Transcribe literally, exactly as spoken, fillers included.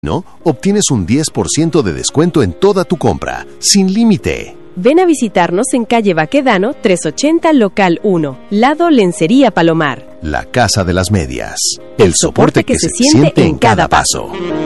¿No? Obtienes un diez por ciento de descuento en toda tu compra, sin límite. Ven a visitarnos en calle Baquedano, trescientos ochenta, local uno, lado Lencería Palomar. La Casa de las Medias. El soporte que se siente en cada paso.